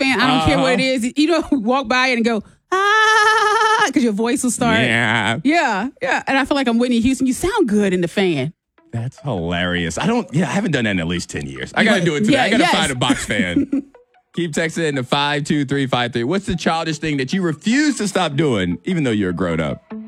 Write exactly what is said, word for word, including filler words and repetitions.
fan. I don't uh-huh. care what it is. You know, walk by it and go, ah, because your voice will start. Yeah. Yeah. Yeah. And I feel like I'm Whitney Houston. You sound good in the fan. That's hilarious. I don't, yeah, I haven't done that in at least ten years. I got to do it today. Yeah, I got to yes. find a box fan. Keep texting in to five two three five three. What's the childish thing that you refuse to stop doing, even though you're a grown up?